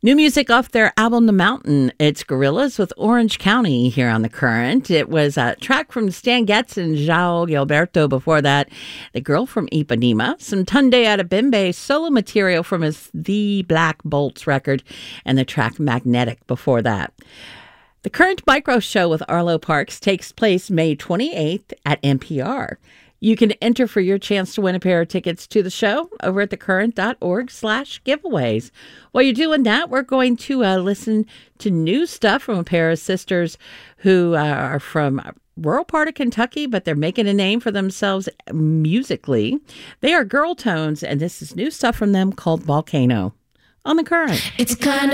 New music off their album The Mountain. It's Gorillaz with Orange County here on The Current. It was a track from Stan Getz and João Gilberto before that. The Girl from Ipanema. Some Tunde Adebimbe solo material from his The Black Bolts record. And the track Magnetic before that. The Current Micro Show with Arlo Parks takes place May 28th at NPR. You can enter for your chance to win a pair of tickets to the show over at thecurrent.org/giveaways. While you're doing that, we're going to listen to new stuff from a pair of sisters who are from a rural part of Kentucky, but they're making a name for themselves musically. They are Girl Tones, and this is new stuff from them called Volcano on The Current. It's kind